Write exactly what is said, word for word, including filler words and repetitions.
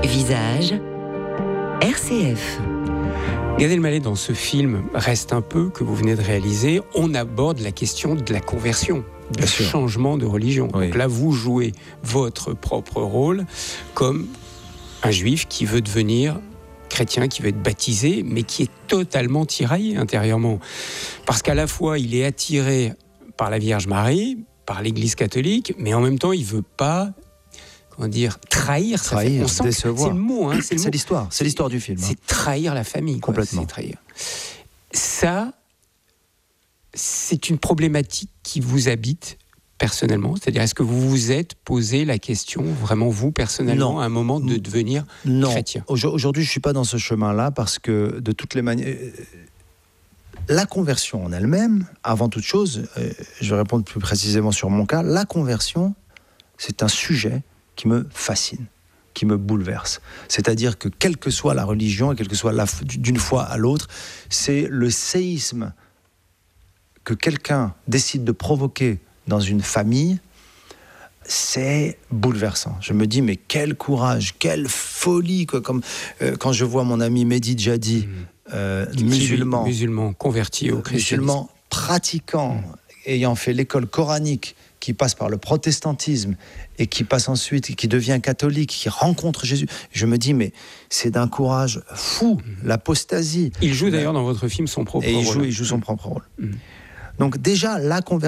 Visage, R C F. Gad Elmaleh, dans ce film Reste un peu, que vous venez de réaliser, on aborde la question de la conversion, du Bien sûr. changement de religion. Oui. Donc là, vous jouez votre propre rôle comme un juif qui veut devenir chrétien, qui veut être baptisé, mais qui est totalement tiraillé intérieurement. Parce qu'à la fois, il est attiré par la Vierge Marie, par l'Église catholique, mais en même temps, il ne veut pas... Comment dire, trahir, sa Trahir, famille. On sent que décevoir. c'est le mot, hein, c'est le C'est mot. l'histoire, c'est l'histoire du film. hein. C'est trahir la famille, quoi. Complètement. C'est trahir. Ça, c'est une problématique qui vous habite personnellement. C'est-à-dire, est-ce que vous vous êtes posé la question, vraiment vous personnellement, Non. à un moment de devenir Non. chrétien? Aujourd'hui, je ne suis pas dans ce chemin-là parce que, de toutes les manières... La conversion en elle-même, avant toute chose, euh, je vais répondre plus précisément sur mon cas, la conversion, c'est un sujet qui me fascine, qui me bouleverse. C'est-à-dire que quelle que soit la religion, et quelle que soit la, d'une foi à l'autre, c'est le séisme que quelqu'un décide de provoquer dans une famille, c'est bouleversant. Je me dis, mais quel courage, quelle folie, quoi, comme euh, quand je vois mon ami Mehdi Djadi, euh, musulman, musulman converti au christianisme. musulman pratiquant, mmh. ayant fait l'école coranique, qui passe par le protestantisme et qui passe ensuite, qui devient catholique, qui rencontre Jésus. Je me dis, mais c'est d'un courage fou, mmh. l'apostasie. Il joue d'ailleurs dans votre film son propre et il rôle. Joue, il joue son propre rôle. Mmh. Donc déjà, la conversion